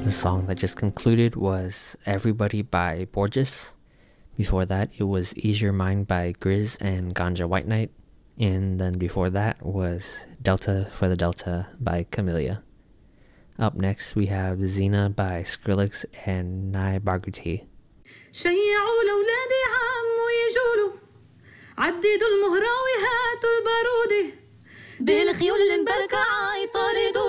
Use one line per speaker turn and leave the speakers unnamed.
The song that just concluded was Everybody by Borges. Before that, it was Ease Your Mind by Grizz and Ganja White Knight. And then before that was Delta for the Delta by Camellia. Up next, we have Xena by Skrillex and Nai Barghouti.
شيعوا لولادي عمو يجولوا عددوا المهرة وهاتوا البارودة بالخيول المبركة عيطاردوا